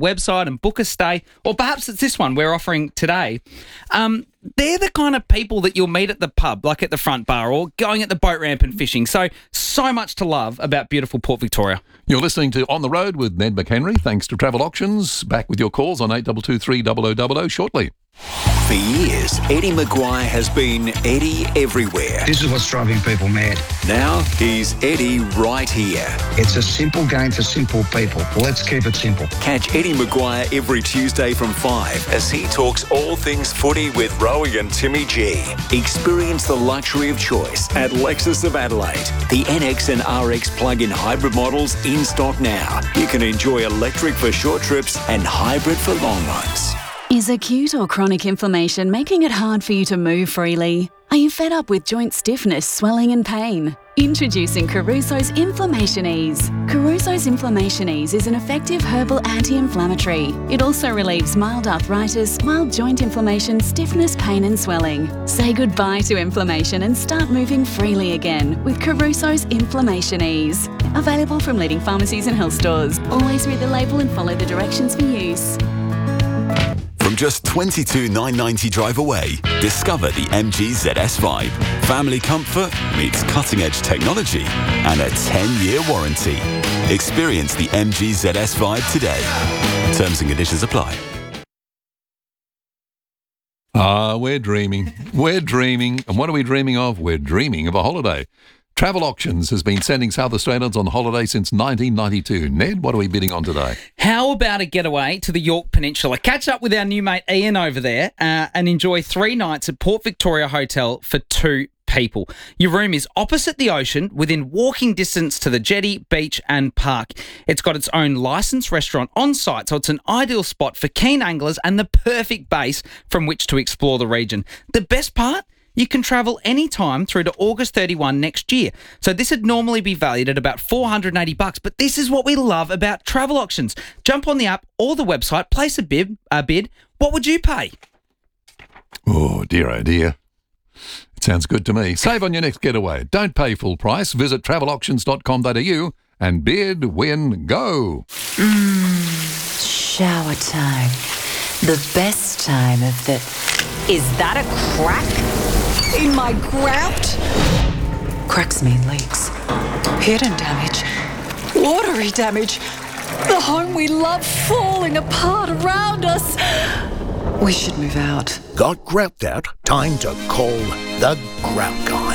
website and book a stay, or perhaps it's this one we're offering today. They're the kind of people that you'll meet at the pub, like at the front bar, or going at the boat ramp and fishing. So much to love about beautiful Port Victoria. You're listening to On the Road with Ned McHenry. Thanks to Travel Auctions. Back with your calls on 8223 0000 shortly. For years, Eddie Maguire has been Eddie everywhere. This is what's driving people mad. Now he's Eddie right here. It's a simple game for simple people. Let's keep it simple. Catch Eddie Maguire every Tuesday from 5 as he talks all things footy with Rowie and Timmy G. Experience the luxury of choice at Lexus of Adelaide. The NX and RX plug-in hybrid models in stock now. You can enjoy electric for short trips and hybrid for long ones. Is acute or chronic inflammation making it hard for you to move freely? Are you fed up with joint stiffness, swelling and pain? Introducing Caruso's Inflammation Ease. Caruso's Inflammation Ease is an effective herbal anti-inflammatory. It also relieves mild arthritis, mild joint inflammation, stiffness, pain and swelling. Say goodbye to inflammation and start moving freely again with Caruso's Inflammation Ease. Available from leading pharmacies and health stores. Always read the label and follow the directions for use. From just $22,990 drive away, discover the MG ZS Vibe. Family comfort meets cutting-edge technology and a 10-year warranty. Experience the MG ZS Vibe today. Terms and conditions apply. We're dreaming. We're dreaming. And what are we dreaming of? We're dreaming of a holiday. Travel Auctions has been sending South Australians on holiday since 1992. Ned, what are we bidding on today? How about a getaway to the Yorke Peninsula? Catch up with our new mate Ian over there and enjoy 3 nights at Port Victoria Hotel for 2 people. Your room is opposite the ocean, within walking distance to the jetty, beach and park. It's got its own licensed restaurant on site, so it's an ideal spot for keen anglers and the perfect base from which to explore the region. The best part? You can travel anytime through to August 31 next year. So this would normally be valued at about $480, but this is what we love about Travel Auctions. Jump on the app or the website, place a bid. What would you pay? Oh, dear, oh, dear. It sounds good to me. Save on your next getaway. Don't pay full price. Visit travelauctions.com.au and bid, win, go. Shower time. The best time of the... Is that a crack in my grout? Cracks mean leaks. Hidden damage. Watery damage. The home we love falling apart around us. We should move out. Got grout out? Time to call the Grout Guy.